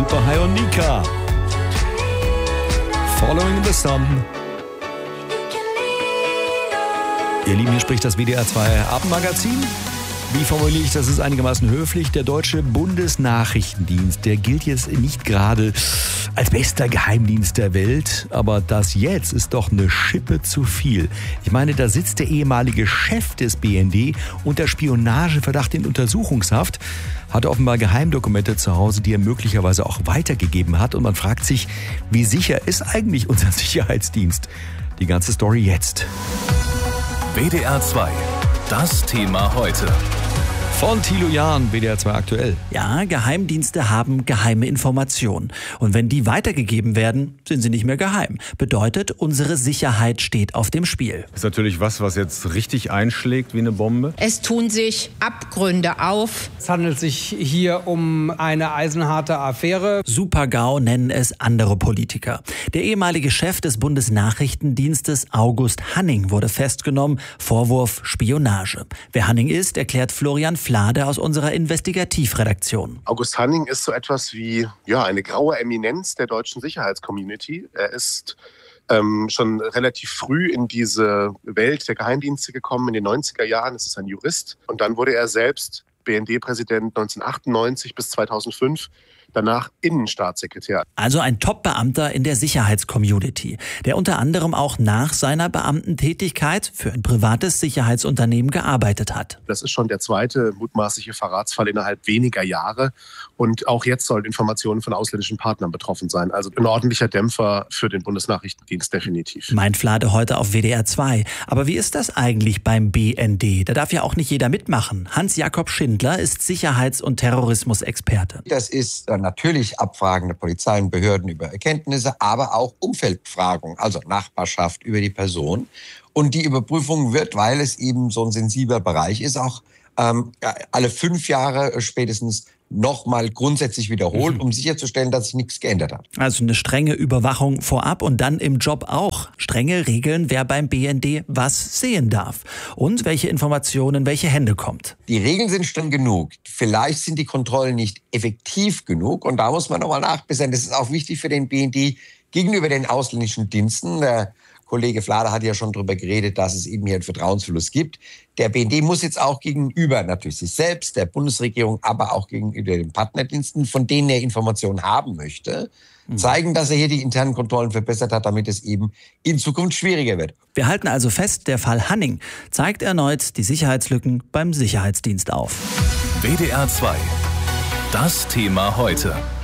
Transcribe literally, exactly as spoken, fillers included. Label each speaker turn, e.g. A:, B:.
A: Super High und Nika. Following the Sun. Ihr Lieben, hier spricht das W D R zwei Abendmagazin. Wie formuliere ich das? Ist einigermaßen höflich. Der deutsche Bundesnachrichtendienst, der gilt jetzt nicht gerade als bester Geheimdienst der Welt, aber das jetzt ist doch eine Schippe zu viel. Ich meine, da sitzt der ehemalige Chef des B N D unter Spionageverdacht in Untersuchungshaft, hatte offenbar Geheimdokumente zu Hause, die er möglicherweise auch weitergegeben hat, und man fragt sich, wie sicher ist eigentlich unser Sicherheitsdienst? Die ganze Story jetzt.
B: W D R zwei, das Thema heute.
A: Von Thilo Jahn, W D R zwei aktuell.
C: Ja, Geheimdienste haben geheime Informationen. Und wenn die weitergegeben werden, sind sie nicht mehr geheim. Bedeutet, unsere Sicherheit steht auf dem Spiel.
D: Das ist natürlich was, was jetzt richtig einschlägt wie eine Bombe.
E: Es tun sich Abgründe auf.
F: Es handelt sich hier um eine eisenharte Affäre.
C: Super-GAU nennen es andere Politiker. Der ehemalige Chef des Bundesnachrichtendienstes, August Hanning, wurde festgenommen. Vorwurf Spionage. Wer Hanning ist, erklärt Florian Flade aus unserer Investigativredaktion.
G: August Hanning ist so etwas wie ja, eine graue Eminenz der deutschen Sicherheitscommunity. Er ist ähm, schon relativ früh in diese Welt der Geheimdienste gekommen, in den neunziger Jahren. Es ist ein Jurist. Und dann wurde er selbst B N D-Präsident neunzehnhundertachtundneunzig bis zweitausendfünf. Danach Innenstaatssekretär.
C: Also ein Top-Beamter in der Sicherheitscommunity, der unter anderem auch nach seiner Beamtentätigkeit für ein privates Sicherheitsunternehmen gearbeitet hat.
G: Das ist schon der zweite mutmaßliche Verratsfall innerhalb weniger Jahre. Und auch jetzt sollen Informationen von ausländischen Partnern betroffen sein. Also ein ordentlicher Dämpfer für den Bundesnachrichtendienst definitiv.
C: Meint Flade heute auf W D R zwei. Aber wie ist das eigentlich beim B N D? Da darf ja auch nicht jeder mitmachen. Hans-Jakob Schindler ist Sicherheits- und Terrorismusexperte.
H: Das ist natürlich Abfragen der Polizei und Behörden über Erkenntnisse, aber auch Umfeldbefragung, also Nachbarschaft über die Person. Und die Überprüfung wird, weil es eben so ein sensibler Bereich ist, auch ähm, alle fünf Jahre spätestens nochmal grundsätzlich wiederholt, um sicherzustellen, dass sich nichts geändert hat.
C: Also eine strenge Überwachung vorab und dann im Job auch. Strenge Regeln, wer beim B N D was sehen darf und welche Informationen in welche Hände kommt.
H: Die Regeln sind streng genug. Vielleicht sind die Kontrollen nicht effektiv genug und da muss man nochmal nachbessern. Das ist auch wichtig für den B N D gegenüber den ausländischen Diensten. Der Kollege Flade hat ja schon darüber geredet, dass es eben hier einen Vertrauensverlust gibt. Der B N D muss jetzt auch gegenüber natürlich sich selbst, der Bundesregierung, aber auch gegenüber den Partnerdiensten, von denen er Informationen haben möchte, zeigen, dass er hier die internen Kontrollen verbessert hat, damit es eben in Zukunft schwieriger wird.
C: Wir halten also fest, der Fall Hanning zeigt erneut die Sicherheitslücken beim Sicherheitsdienst auf.
B: W D R zwei, das Thema heute.